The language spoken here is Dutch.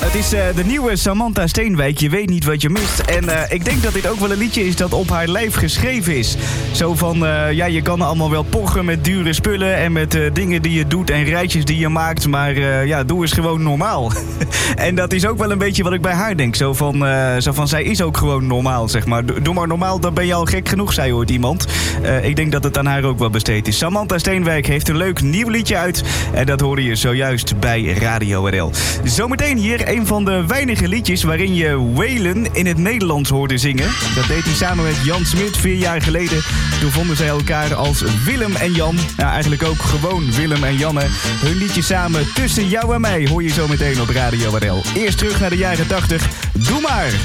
Het is de nieuwe Samantha Steenwijk, Je weet niet wat je mist. En ik denk dat dit ook wel een liedje is dat op haar lijf geschreven is. Zo van, je kan allemaal wel pochen met dure spullen en met dingen die je doet en rijtjes die je maakt. Maar doe eens gewoon normaal. En dat is ook wel een beetje wat ik bij haar denk. Zo van zij is ook gewoon normaal, zeg maar. Doe maar normaal, dan ben je al gek genoeg, zei ooit iemand. Ik denk dat het aan haar ook wel besteed is. Samantha Steenwijk heeft een leuk nieuw liedje uit. En dat hoorde je zojuist bij Radio RL. Zometeen hier een van de weinige liedjes waarin je Waylon in het Nederlands hoorde zingen. Dat deed hij samen met Jan Smit 4 jaar geleden. Toen vonden zij elkaar als Willem en Jan. Nou, eigenlijk ook gewoon Willem en Janne. Hun liedje samen Tussen jou en mij hoor je zometeen op Radio RL. Eerst terug naar de jaren 80. Doe maar!